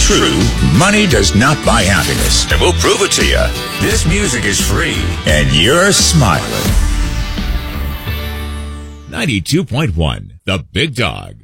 true, money does not buy happiness. And we'll prove it to you. This music is free, and you're smiling. 92.1, The Big Dog.